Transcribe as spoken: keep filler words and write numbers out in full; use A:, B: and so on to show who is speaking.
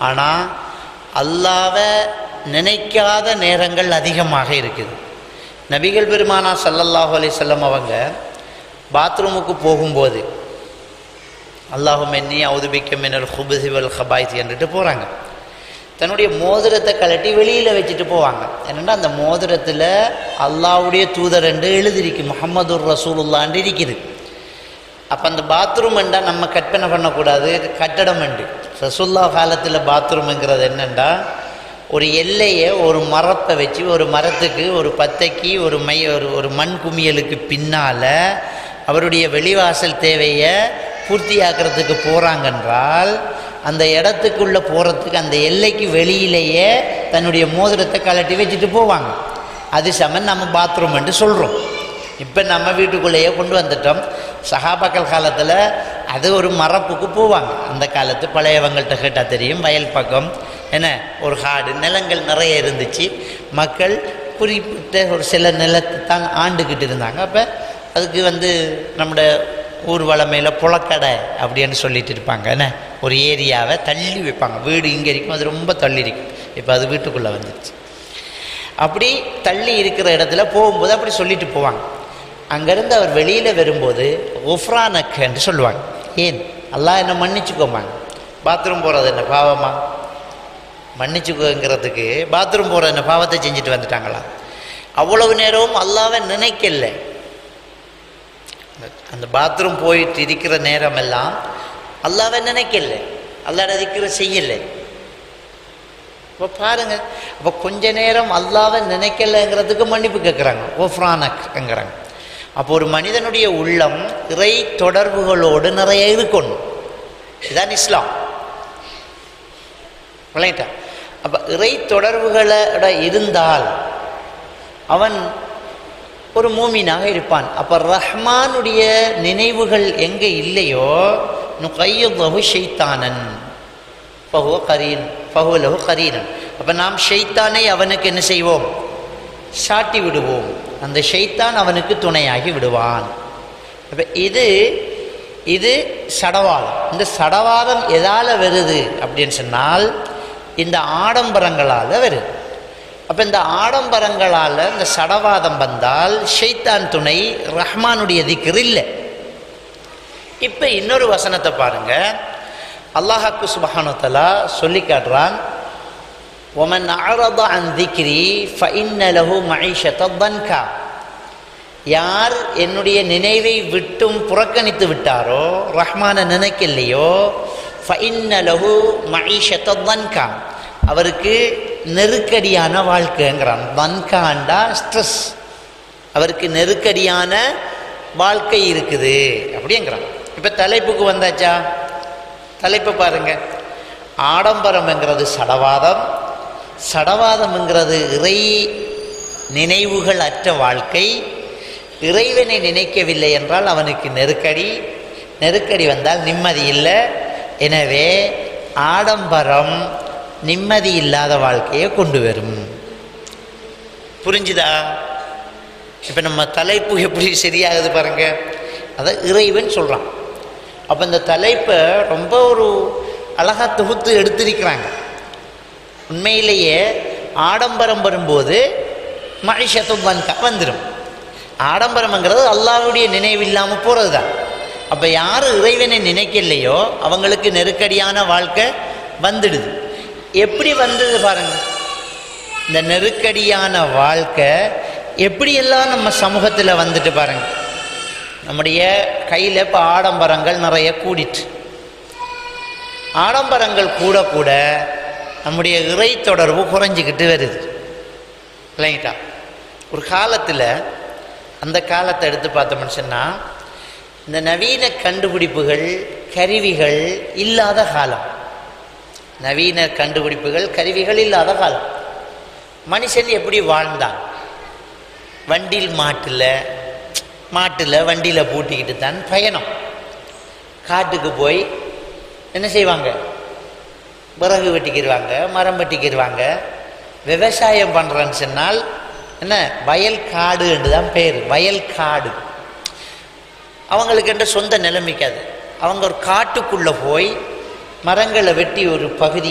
A: ஆனால் அல்லாஹ்வை நினைக்காத நேரங்கள் அதிகமாக இருக்குது. நபிகள் பெருமானா ஸல்லல்லாஹு அலைஹி வஸல்லம் அவங்க பாத்ரூமுக்கு போகும்போது அல்லாஹும்ம இன்னி அஊது பிக்க மினல் குபுஸி வல் கபாயிஸ் என்றுட்டு போகிறாங்க. தன்னுடைய மோதிரத்தை கலட்டி வெளியில் வச்சுட்டு போவாங்க. என்னென்னா அந்த மோதிரத்தில் அல்லாஹ்வுடைய தூதர் என்று எழுதிருக்கு, முஹம்மதுர் ரசூலுல்லாஹ் இருக்குது. அப்போ அந்த பாத்ரூம் என்றால் நம்ம கற்பனை பண்ணக்கூடாது, கட்டடம் என்று. ரசூலுல்லாஹ் காலத்தில் பாத்ரூமுங்கிறது என்னென்னா ஒரு எல்லையை ஒரு மரத்தை வச்சு ஒரு மரத்துக்கு ஒரு பத்தைக்கு ஒரு மை ஒரு ஒரு மண் குமியலுக்கு பின்னால் அவருடைய வெளிவாசல் தேவையை பூர்த்தியாக்கிறதுக்கு போகிறாங்கன்றால் அந்த இடத்துக்குள்ளே போகிறதுக்கு அந்த எல்லைக்கு வெளியிலேயே தன்னுடைய மோதிரத்தை கலட்டி வச்சுட்டு போவாங்க. அது சமன் நம்ம பாத்ரூம் என்று சொல்கிறோம். இப்போ நம்ம வீட்டுக்குள்ளேயே கொண்டு வந்துட்டோம். சஹாபாக்கள் காலத்தில் அது ஒரு மரப்புக்கு போவாங்க. அந்த காலத்து பழையவங்கள்ட்ட கேட்டால் தெரியும், வயல் பக்கம் என்ன ஒரு காடு நிலங்கள் நிறைய இருந்துச்சு. மக்கள் குறிப்பிட்ட ஒரு சில நிலத்தை தான் ஆண்டுக்கிட்டு இருந்தாங்க. அப்போ அதுக்கு வந்து நம்முடைய ஊர் வளமையில் புழக்கடை அப்படின்னு சொல்லிட்டு இருப்பாங்க. என்ன ஒரு ஏரியாவை தள்ளி வைப்பாங்க. வீடு இங்கே இருக்கும், அது ரொம்ப தள்ளி இருக்கும். இப்போ அது வீட்டுக்குள்ளே வந்துடுச்சு. அப்படி தள்ளி இருக்கிற இடத்துல போகும்போது அப்படி சொல்லிட்டு போவாங்க. அங்கேருந்து அவர் வெளியில் வரும்போது ஒஃப்ரானக்குன்னு சொல்லுவாங்க. ஏன் அல்லாஹ் என்ன மன்னிச்சுக்கோமாங்க, பாத்ரூம் போகிறது என்ன பாவமா, மன்னிச்சுக்கோங்கிறதுக்கு பாத்ரூம் போகிற என்ன பாவத்தை செஞ்சுட்டு வந்துட்டாங்களா? அவ்வளவு நேரமும் அல்லாஹ்வை நினைக்கல. அந்த பாத்ரூம் போயிட்டு இருக்கிற நேரமெல்லாம் அல்லாஹ்வை நினைக்கல, அல்லாஹ்வை திக்ர் செய்யலை. இப்போ பாருங்க, அப்போ கொஞ்ச நேரம் அல்லாஹ்வை நினைக்கலைங்கிறதுக்கு மன்னிப்பு கேட்குறாங்க, ஒஃப்ரானக்ங்கிறாங்க. அப்போ ஒரு மனிதனுடைய உள்ளம் இறை தொடர்புகளோடு நிறைய இருக்கணும். இதுதான் இஸ்லாம். விளையாட்டா அப்போ இறை தொடர்புகளோட இருந்தால் அவன் ஒரு மூமினாக இருப்பான். அப்போ ரஹ்மானுடைய நினைவுகள் எங்கே இல்லையோ நுகையுதஹு ஷைத்தானன் ஃபஹுவ கரீன் ஃபஹுவ லஹு கரீனன். அப்போ நாம் ஷைத்தானை அவனுக்கு என்ன செய்வோம், சாட்டி விடுவோம். அந்த ஷைத்தான் அவனுக்கு துணையாகி விடுவான். அப்போ இது இது சடவாதம். இந்த சடவாதம் எதால் வருது அப்படின்னு சொன்னால் இந்த ஆடம்பரங்களால் வருது. அப்போ இந்த ஆடம்பரங்களால் இந்த சடவாதம் வந்தால் ஷைத்தான் துணை, ரஹ்மானுடைய திக்ர் இல்லை. இப்போ இன்னொரு வசனத்தை பாருங்க, அல்லாஹ்க்கு சுப்ஹானஹு வ தஆலா சொல்லி காட்டுறான், وَمَنْ أَعْرَضَ عَنْ ذِكْرِي فَإِنَّ لَهُ مَعِيشَةً ضَنْكًا. யார் என்னுடைய நினைவை விட்டும் புறக்கணித்து விட்டாரோ, ரஹ்மானை நினைக்கலையோ, فَإِنَّ لَهُ مَعِيشَةً ضَنْكًا, அவருக்கு நெருக்கடியான வாழ்க்கைங்கிறான். தன்காண்டா ஸ்ட்ரெஸ், அவருக்கு நெருக்கடியான வாழ்க்கை இருக்குது அப்படிங்கிறான். இப்போ தலைப்புக்கு வந்தாச்சா? தலைப்பு பாருங்க, ஆடம்பரம்ங்கிறது சடவாதம், சடவாதம்ங்கிறது இறை நினைவுகள் அற்ற வாழ்க்கை. இறைவனை நினைக்கவில்லை என்றால் அவனுக்கு நெருக்கடி, நெருக்கடி வந்தால் நிம்மதி இல்லை. எனவே ஆடம்பரம் நிம்மதி இல்லாத வாழ்க்கையை கொண்டு வரும். புரிஞ்சுதா? இப்போ நம்ம தலைப்பு எப்படி சரியாகுது பாருங்க. அதை இறைவன் சொல்கிறான். அப்போ இந்த தலைப்பை ரொம்ப ஒரு அழகாக தொகுத்து எடுத்திருக்கிறாங்க. உண்மையிலேயே ஆடம்பரம் வரும்போது மகிஷத்தும் வன்கா வந்துடும். ஆடம்பரம்ங்கிறது அல்லாஹ்வுடைய நினைவு இல்லாமல் போகிறது தான். அப்போ யார் இறைவனை நினைக்கலையோ அவங்களுக்கு நெருக்கடியான வாழ்க்கை வந்துடுது. எப்படி வந்தது பாருங்க. இந்த நெருக்கடியான வாழ்க்கை எப்படியெல்லாம் நம்ம சமூகத்தில் வந்துட்டு பாருங்க. நம்முடைய கையில் இப்போ ஆடம்பரங்கள் நிறைய கூடிட்டு, ஆடம்பரங்கள் கூட கூட நம்முடைய இறை தொடர்பு குறைஞ்சிக்கிட்டு வருது இல்லைங்களா? ஒரு காலத்தில், அந்த காலத்தை எடுத்து பார்த்தோம்னு சொன்னால், இந்த நவீன கண்டுபிடிப்புகள் கருவிகள் இல்லாத காலம், நவீன கண்டுபிடிப்புகள் கருவிகள் இல்லாத காலம். மனுஷன் எப்படி வாழ்ந்தான்? வண்டியில் மாட்டில் மாட்டில் வண்டியில் பூட்டிக்கிட்டு தான் பயணம். காட்டுக்கு போய் என்ன செய்வாங்க? விறகு வெட்டிக்கிடுவாங்க, மரம் வெட்டிக்கிடுவாங்க. விவசாயம் பண்ணுறேன்னு சொன்னால் என்ன, வயல் காடு என்று தான் பேர், வயல் காடு. அவங்களுக்கு என்ற சொந்த நிலைமைக்காது. அவங்க ஒரு காட்டுக்குள்ளே போய் மரங்களை வெட்டி ஒரு பகுதி